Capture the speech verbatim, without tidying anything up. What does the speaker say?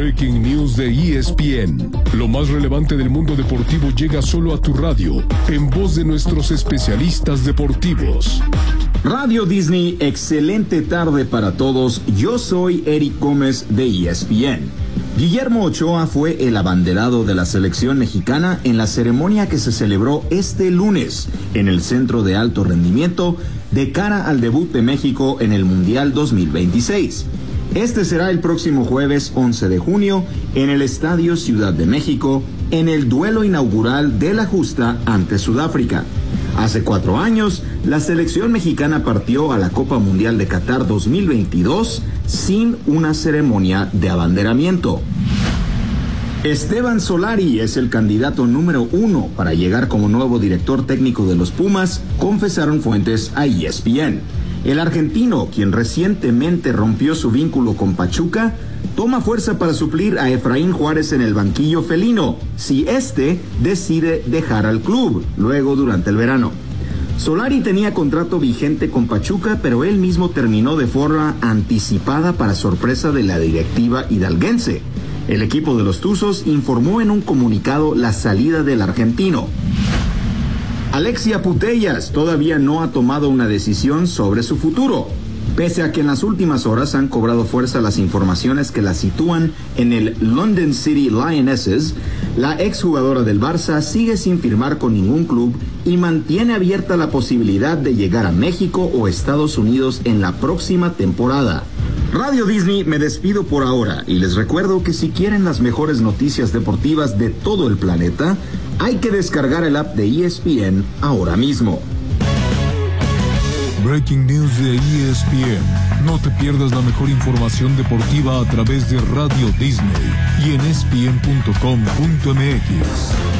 Breaking News de E S P N. Lo más relevante del mundo deportivo llega solo a tu radio, en voz de nuestros especialistas deportivos. Radio Disney, excelente tarde para todos. Yo soy Eric Gómez de E S P N. Guillermo Ochoa fue el abanderado de la selección mexicana en la ceremonia que se celebró este lunes en el Centro de Alto Rendimiento de cara al debut de México en el Mundial dos mil veintiséis. Este será el próximo jueves once de junio en el Estadio Ciudad de México, en el duelo inaugural de la justa ante Sudáfrica. Hace cuatro años, la selección mexicana partió a la Copa Mundial de Qatar dos mil veintidós sin una ceremonia de abanderamiento. Esteban Solari es el candidato número uno para llegar como nuevo director técnico de los Pumas, confesaron fuentes a E S P N. El argentino, quien recientemente rompió su vínculo con Pachuca, toma fuerza para suplir a Efraín Juárez en el banquillo felino, si éste decide dejar al club, luego durante el verano. Solari tenía contrato vigente con Pachuca, pero él mismo terminó de forma anticipada para sorpresa de la directiva hidalguense. El equipo de los Tuzos informó en un comunicado la salida del argentino. Alexia Putellas todavía no ha tomado una decisión sobre su futuro, pese a que en las últimas horas han cobrado fuerza las informaciones que la sitúan en el London City Lionesses. La exjugadora del Barça sigue sin firmar con ningún club y mantiene abierta la posibilidad de llegar a México o Estados Unidos en la próxima temporada. Radio Disney, me despido por ahora y les recuerdo que si quieren las mejores noticias deportivas de todo el planeta, hay que descargar el app de E S P N ahora mismo. Breaking News de E S P N. No te pierdas la mejor información deportiva a través de Radio Disney y en E S P N punto com punto M X.